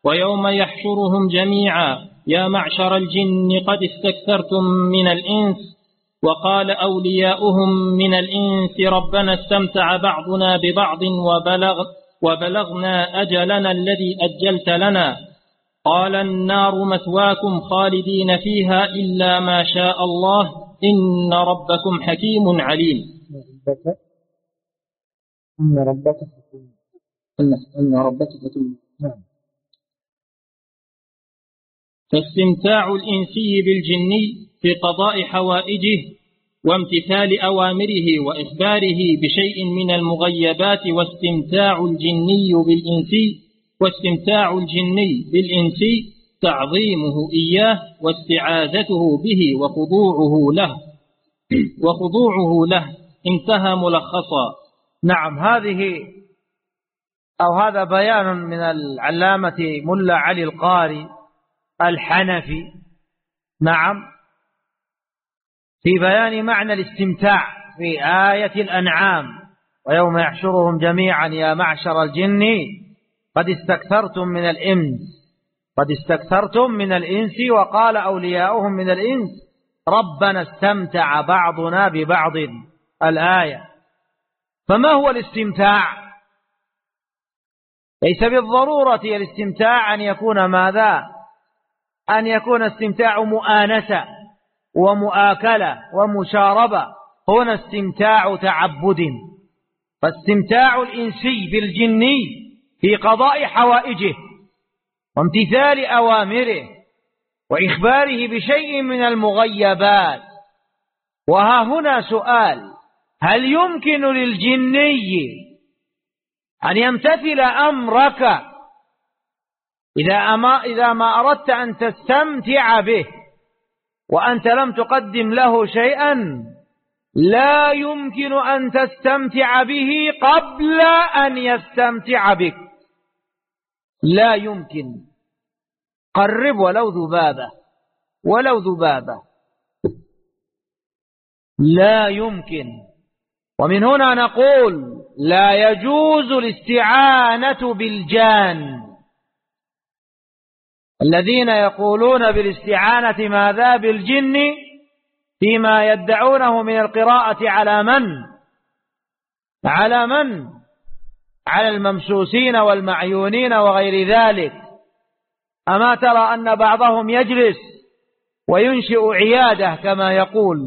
ويوم يحشرهم جميعا يا معشر الجن قد استكثرتم من الإنس وقال أولياؤهم من الإنس ربنا استمتع بعضنا ببعض وبلغنا أجلنا الذي أجلت لنا قال النار مثواكم خالدين فيها إلا ما شاء الله إن ربكم حكيم عليم. إن ربك حكيم. فاستمتاع الإنسي بالجني في قضاء حوائجه وامتثال أوامره وإخباره بشيء من المغيبات واستمتاع الجني بالإنسي تعظيمه إياه واستعاذته به وخضوعه له انتهى ملخصا. نعم، هذا بيان من العلامة ملا علي القاري الحنفي، نعم، في بيان معنى الاستمتاع في آية الأنعام ويوم يحشرهم جميعا يا معشر الجن قد استكثرتم من الإنس وقال أولياؤهم من الإنس ربنا استمتع بعضنا ببعض الآية. فما هو الاستمتاع؟ ليس بالضرورة الاستمتاع أن يكون ماذا؟ أن يكون استمتاع مؤانسة ومؤاكلة ومشاربة، هنا استمتاع تعبد. فاستمتاع الإنسي بالجني في قضاء حوائجه وامتثال أوامره وإخباره بشيء من المغيبات. وها هنا سؤال: هل يمكن للجني أن يمتثل أمرك إذا ما أردت أن تستمتع به وأنت لم تقدم له شيئا؟ لا يمكن أن تستمتع به قبل أن يستمتع بك، لا يمكن. قرب ولو ذبابة لا يمكن. ومن هنا نقول لا يجوز الاستعانة بالجان. الذين يقولون بالاستعانة ماذا؟ بالجن، فيما يدعونه من القراءة على من؟ على الممسوسين والمعيونين وغير ذلك. أما ترى أن بعضهم يجلس وينشئ عيادة كما يقول،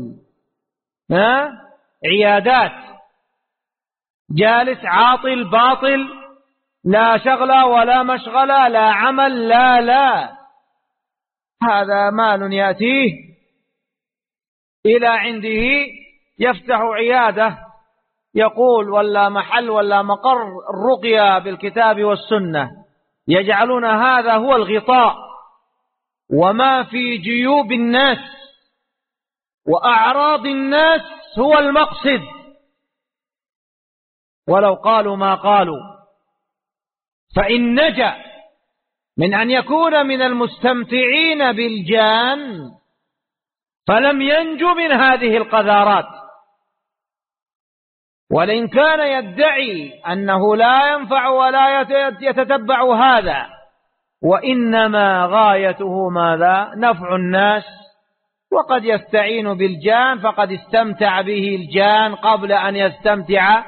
عيادات، جالس عاطل باطل، لا شغل ولا مشغل، لا عمل، لا، هذا مال يأتيه إلى عنده يفتح عيادة، يقول ولا محل ولا مقر الرقية بالكتاب والسنة، يجعلون هذا هو الغطاء، وما في جيوب الناس وأعراض الناس هو المقصد، ولو قالوا ما قالوا. فإن نجا من أن يكون من المستمتعين بالجان فلم ينجو من هذه القذارات. ولئن كان يدعي أنه لا ينفع ولا يتتبع هذا، وإنما غايته ماذا؟ نفع الناس، وقد يستعين بالجان فقد استمتع به الجان قبل أن يستمتع